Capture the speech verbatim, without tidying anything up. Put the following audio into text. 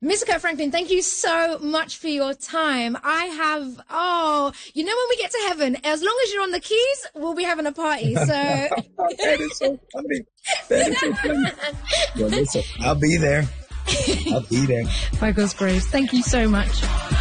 Mister Kirk Franklin, thank you so much for your time. I have, oh, you know, when we get to heaven, as long as you're on the keys, we'll be having a party. So that is so funny. That is so funny. Well, listen, I'll be there. I'll be there. By God's grace. Thank you so much.